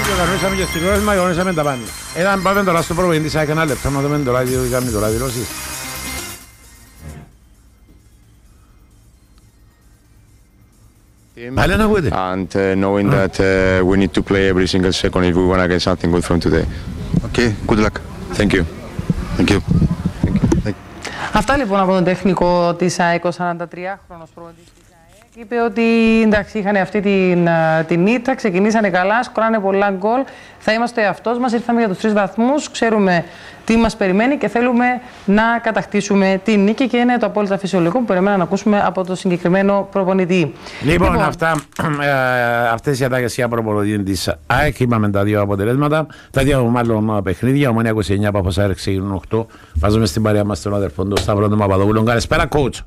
Κανονίσαμε και στην ώρα μας, κανονίσαμε τα πάντα. Πάμε τώρα στο προπονητή, σαν ένα λεπτό, να δούμε τώρα τι κάνει τώρα δηλώσεις. And knowing that we need to play every single second if we want to get something good from today. Okay, good luck. Thank you. Thank you. Αυτά λοιπόν από τον τεχνικό της ΑΕΚ, ο 43χρονος προπονητής της ΑΕΚ. Είπε ότι εντάξει, είχαν αυτή την ήττα, ξεκινήσανε καλά, σκοράνε πολλά γκολ. Θα είμαστε εαυτός μας, ήρθαμε για τους 3 βαθμούς, ξέρουμε τι μας περιμένει και θέλουμε να κατακτήσουμε την νίκη και είναι το απόλυτα φυσιολογικό που περιμένουμε να ακούσουμε από το συγκεκριμένο προπονητή. Λοιπόν, αυτές οι ατάκες για προπονητή της ΑΕΚ, είπαμε τα δύο αποτελέσματα, τα δύο μάλλον παιχνίδια, Ομόνια 29, Πάφος ΑΕΚ ξεκινούν 8. Βάζουμε στην παρέα μας τον αδερφό του Σταύρο τον Παπαδόπουλο. Καλησπέρα, coach.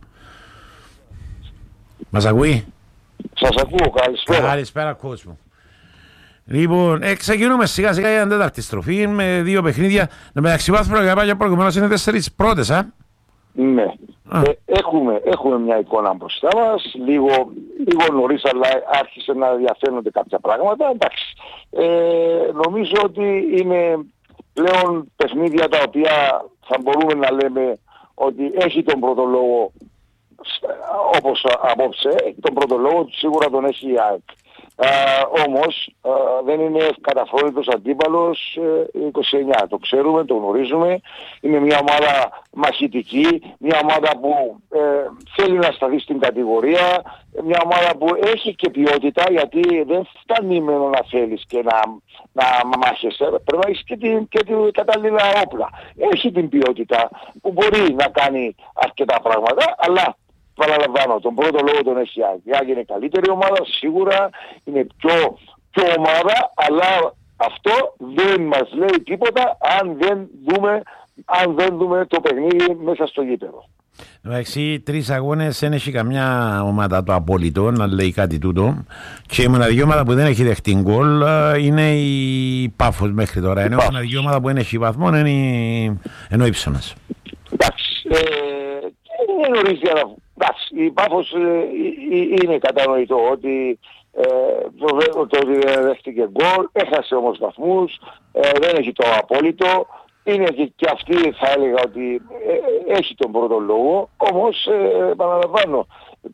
Μας ακούει? Σας ακούω, καλησπέρα. Καλησπέρα, coach μου. Λοιπόν, ξεκινούμε σιγά σιγά για την τέταρτη στροφή με 2 παιχνίδια. μεταξύ βάθμου και προηγουμένως είναι 4 πρώτες, Ναι. Έχουμε μια εικόνα μπροστά μας. Λίγο νωρίς, αλλά άρχισε να διαφαίνονται κάποια πράγματα. Εντάξει. Νομίζω ότι είναι πλέον παιχνίδια τα οποία θα μπορούμε να λέμε ότι έχει τον πρώτο λόγο, όπως απόψε, τον πρώτο λόγο σίγουρα τον έχει η ΑΕΚ. Όμως δεν είναι καταφόρητος αντίπαλος 29. Το ξέρουμε, το γνωρίζουμε. Είναι μια ομάδα μαχητική, μια ομάδα που θέλει να σταθεί στην κατηγορία, μια ομάδα που έχει και ποιότητα, γιατί δεν φτάνει με να θέλεις και να μάχεσαι. Πρέπει να έχεις και την κατάλληλα όπλα. Έχει την ποιότητα που μπορεί να κάνει αρκετά πράγματα, αλλά παραλαμβάνω, τον πρώτο λόγο τον έχει η ΑΕΚ. Είναι καλύτερη ομάδα, σίγουρα είναι πιο ομάδα, αλλά αυτό δεν μας λέει τίποτα αν δεν δούμε το παιχνίδι μέσα στο γήπεδο. Εντάξει, 3 αγώνες δεν έχει καμιά ομάδα το απόλυτο να λέει κάτι τούτο και η μοναδική ομάδα που δεν έχει δεχτεί γκολ είναι η Πάφος μέχρι τώρα, ενώ η μοναδική ομάδα που δεν έχει βαθμό είναι ο Ύψωνας. Εντάξει, είναι νωρίς για να... Εντάξει, η Πάφος είναι κατανοητό ότι ότι δεν δέχτηκε γκολ, έχασε όμως βαθμούς, δεν έχει το απόλυτο. Είναι και αυτή θα έλεγα ότι έχει τον πρώτο λόγο, όμως παραλαμβάνω,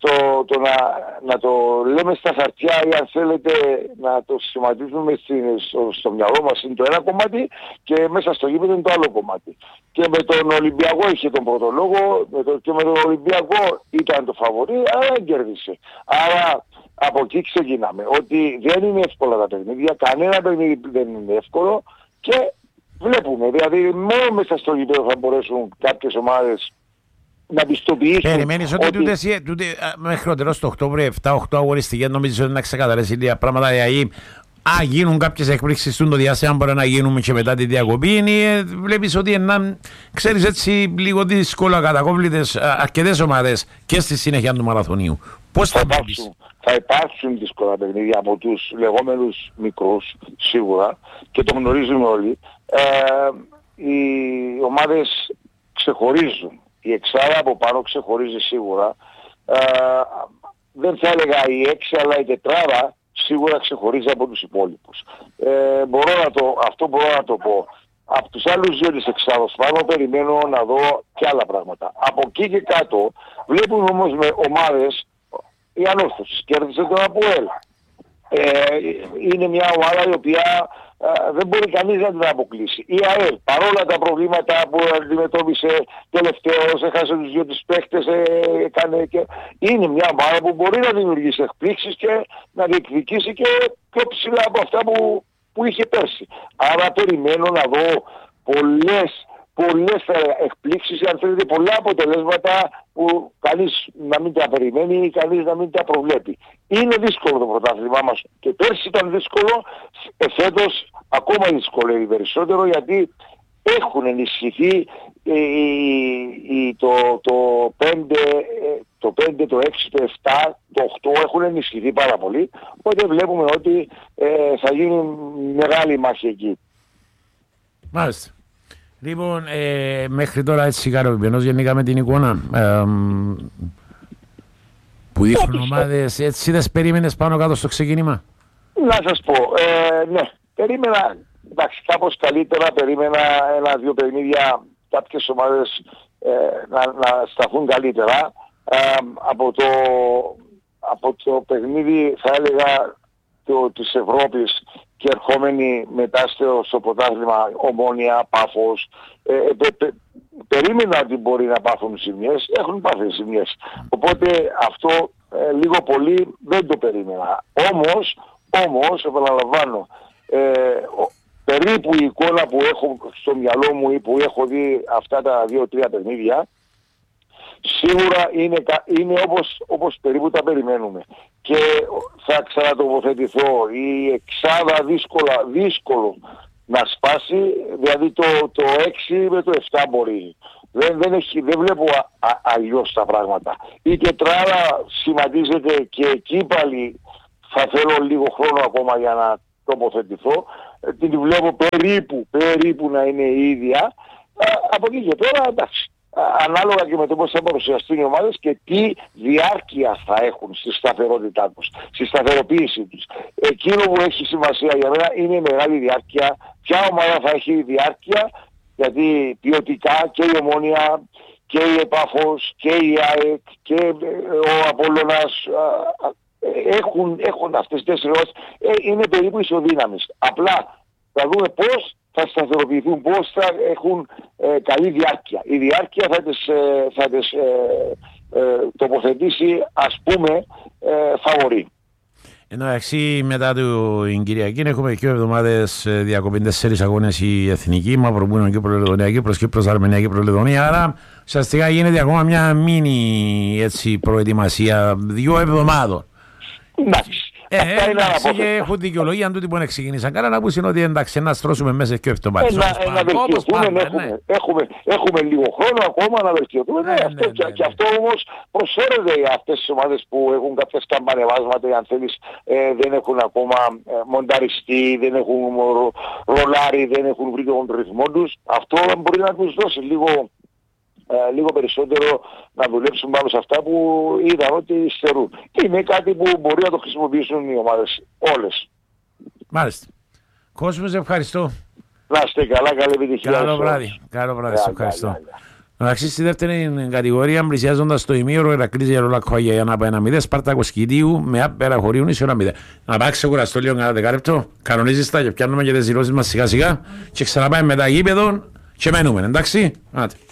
να το λέμε στα χαρτιά ή αν θέλετε να το σχηματίζουμε στο μυαλό μας είναι το ένα κομμάτι και μέσα στο γήπεδο είναι το άλλο κομμάτι. Και με τον Ολυμπιακό είχε τον πρώτο λόγο και με τον Ολυμπιακό ήταν το φαβορί, αλλά δεν κέρδισε. Άρα από εκεί ξεκινάμε, ότι δεν είναι εύκολα τα παιχνίδια, κανένα παιχνίδι δεν είναι εύκολο και βλέπουμε, δηλαδή μόνο μέσα στο γήπεδο θα μπορέσουν κάποιες ομάδες να πιστοποιήσουν. Περιμένεις ότι μέχρι το τέλος του Οκτώβρη 7-8 αγωνιστικές νομίζεις ότι να ξεκαθαρίσει λίγα πράγματα, δηλαδή γίνουν κάποιες εκπλήξεις στο διάστημα, μπορεί να γίνουν και μετά τη διακοπή, βλέπεις ότι ξέρεις έτσι λίγο δύσκολα κατακόβλητες αρκετές ομάδες και στη συνέχεια του μαραθωνίου. Πώς θα βλέπεις? Θα υπάρξουν δύσκολα παιχνίδια από τους λεγόμενους μικρούς, σίγουρα, και το γνωρίζουμε όλοι. Οι ομάδες ξεχωρίζουν. Η εξάδα από πάνω ξεχωρίζει σίγουρα. Δεν θα έλεγα η έξι, αλλά η τετράδα σίγουρα ξεχωρίζει από τους υπόλοιπους. Αυτό μπορώ να το πω. Από τους άλλους δύο της εξάδος πάνω περιμένω να δω και άλλα πράγματα. Από εκεί και κάτω βλέπουμε όμως με ομάδες, η Ανόρθωση κέρδισε τον ΑΠΟΕΛ. Είναι μια ομάδα η οποία δεν μπορεί κανείς να την αποκλείσει. Η ΑΕΛ, παρόλα τα προβλήματα που αντιμετώπισε τελευταίως, έχασε τους δύο τους παίχτες, είναι μια ομάδα που μπορεί να δημιουργήσει εκπλήξεις και να διεκδικήσει και πιο ψηλά από αυτά που είχε πέρσι. Άρα περιμένω να δω πολλές εκπλήξεις, αν θέλετε, πολλά αποτελέσματα που κανείς να μην τα περιμένει ή κανείς να μην τα προβλέπει. Είναι δύσκολο το πρωτάθλημά μας και πέρσι ήταν δύσκολο, φέτος ακόμα δυσκολεύει περισσότερο, γιατί έχουν ενισχυθεί το 5, το 6, το 7, το 8 έχουν ενισχυθεί πάρα πολύ, οπότε βλέπουμε ότι θα γίνει μεγάλη μάχη εκεί. Μάλιστα. Λοιπόν, μέχρι τώρα έτσι ικανοποιημένος γενικά με την εικόνα που δείχνουν ομάδες, έτσι δεν περίμενες πάνω κάτω στο ξεκίνημα? Να σας πω, ναι, Περίμενα, εντάξει, κάπως καλύτερα, περίμενα 1-2 παιχνίδια κάποιες ομάδες να σταθούν καλύτερα. Από το παιχνίδι θα έλεγα της Ευρώπης και ερχόμενοι μετά στο πρωτάθλημα, Ομόνια, Πάφος, περίμενα ότι μπορεί να πάθουν ζημιές, έχουν πάθει ζημιές. Οπότε αυτό λίγο πολύ δεν το περίμενα. Όμως, επαναλαμβάνω, περίπου η εικόνα που έχω στο μυαλό μου ή που έχω δει αυτά τα 2-3 παιχνίδια, σίγουρα είναι όπως περίπου τα περιμένουμε. Και θα ξανατοποθετηθώ, η εξάδα δύσκολο να σπάσει, δηλαδή το 6 με το 7 μπορεί. Δεν βλέπω αλλιώς τα πράγματα. Η τετράδα σχηματίζεται και εκεί πάλι θα θέλω λίγο χρόνο ακόμα για να τοποθετηθώ. Την βλέπω περίπου να είναι η ίδια. Από εκεί και πέρα, εντάξει, ανάλογα και με το πώς θα παρουσιαστούν οι ομάδες και τι διάρκεια θα έχουν στη σταθερότητά τους, στη σταθεροποίησή τους. Εκείνο που έχει σημασία για μένα είναι η μεγάλη διάρκεια. Ποια ομάδα θα έχει διάρκεια, γιατί ποιοτικά και η Ομόνια και η Πάφος και η ΑΕΚ και ο Απόλλωνας έχουν αυτές τις 4 ώρες, είναι περίπου ισοδύναμες. Απλά θα δούμε πώς θα σταθεροποιηθούν, πώς θα έχουν καλή διάρκεια. Η διάρκεια θα τις τοποθετήσει, ας πούμε, φαβορί. Εντάξει, μετά την Κυριακή έχουμε 2 εβδομάδες διακοπή, 4 αγώνες η Εθνική, Μαυροβούνιο, Κύπρο, Λετωνία, Κύπρος, Κύπρος, Αρμενία, Κύπρο, Λετωνία. Άρα ουσιαστικά γίνεται ακόμα μια μίνι προετοιμασία 2 εβδομάδων. Εντάξει. Εντάξει, και έχουν δικαιολογία τούτοι που ξεκινήσαν. Καλά να πούσουν ότι εντάξει, να στρώσουμε μέσα και εβδομάδες. Να βελτιωθούμε, έχουμε λίγο χρόνο ακόμα να βελτιωθούμε. Και αυτό όμως προσφέρεται για αυτές τις ομάδες που έχουν κάποιες καμπανεβάσματα, αν θέλεις, δεν έχουν ακόμα μονταριστεί, δεν έχουν ρολάρει, δεν έχουν βρει τον ρυθμό τους. Αυτό μπορεί να τους δώσει λίγο περισσότερο να δουλέψουν πάνω σε αυτά που είδαν ότι υστερούν. Είναι κάτι που μπορεί να το χρησιμοποιήσουν οι ομάδες όλες. Μάλιστα. Κόσμος, ευχαριστώ. Να είστε καλά, καλή επιτυχία. Καλό βράδυ, σε ευχαριστώ. Εντάξει, στη δεύτερη κατηγορία, πλησιάζοντας το ημίωρο, Ηρακλής Γερολάκο για να πάει 1-0, Σπάρτακος Κητίου με άπερα χωρίων ίσιο 1-0. Να πάει ξεκουραστώ λίγο κατά δεκάλεπτο, κανονίζεις τα και πιάνουμε και τις δηλώσεις μας σιγά σιγά και ξαναπάμε μετά γήπεδο και μένουμε, εντάξει. Άτε.